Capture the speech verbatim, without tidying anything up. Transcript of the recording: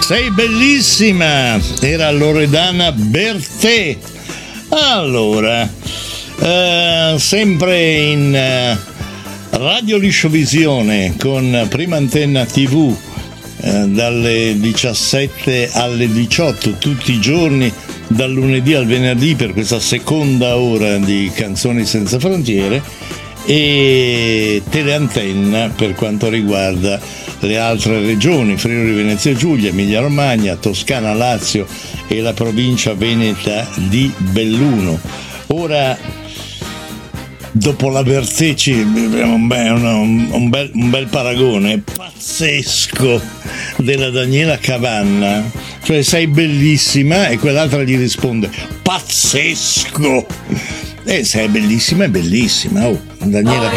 Sei bellissima, era Loredana Bertè. Allora, eh, sempre in eh, Radio Lisciovisione con Prima Antenna tivù, eh, dalle diciassette alle diciotto tutti i giorni, dal lunedì al venerdì, per questa seconda ora di Canzoni Senza Frontiere, e Teleantenna per quanto riguarda le altre regioni: Friuli Venezia Giulia, Emilia Romagna, Toscana, Lazio e la provincia veneta di Belluno. Ora, dopo la Bertecci, un bel, un, un, bel, un bel paragone pazzesco della Daniela Cavanna, cioè sei bellissima, e quell'altra gli risponde pazzesco. E sei bellissima, è bellissima, oh, Daniela